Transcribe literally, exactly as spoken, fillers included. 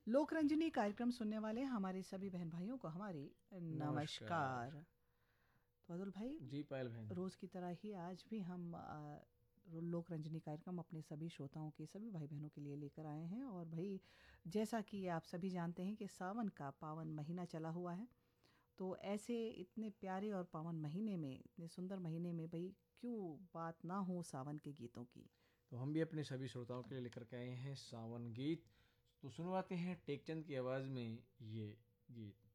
लोकरंजनी कार्यक्रम सुनने वाले हमारे सभी बहन भाइयों को हमारी नमस्कार। नमस्कार। तो अदुल भाई, जी पायल बहन। रोज़ की तरह ही आज भी हम आ, लोकरंजनी कार्यक्रम अपने सभी श्रोताओं के, सभी भाई बहनों के लिए लेकर आए हैं। और भाई, जैसा कि आप सभी जानते हैं कि सावन का पावन महीना चला हुआ है, तो ऐसे इतने प्यारे और पावन महीने में, इतने सुंदर महीने में भाई, क्यों बात ना हो सावन के गीतों की। तो हम भी अपने सभी श्रोताओं के लिए लेकर के आए हैं सावन गीत। तो सुनवाते हैं टेकचंद की आवाज़ में ये गीत।